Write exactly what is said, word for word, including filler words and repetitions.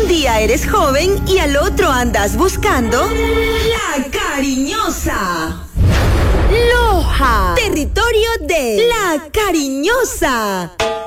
día eres joven y al otro andas buscando La Cariñosa. Loja, territorio de La Cariñosa.